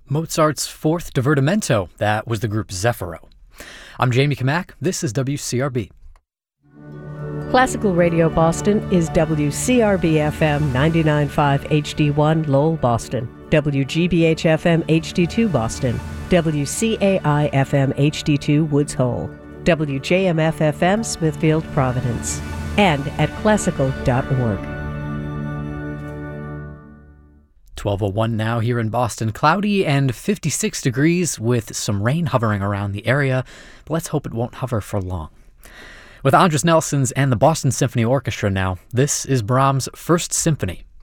Mozart's Fourth Divertimento. That was the group Zefiro. I'm Jamie Kamak. This is WCRB. Classical Radio Boston is WCRB-FM 99.5 HD1 Lowell, Boston, WGBH-FM HD2 Boston, WCAI-FM HD2 Woods Hole, WJMF-FM Smithfield, Providence, and at classical.org. 12:01 now here in Boston. Cloudy and 56 degrees with some rain hovering around the area, but let's hope it won't hover for long. With Andris Nelsons and the Boston Symphony Orchestra now, this is Brahms' First Symphony.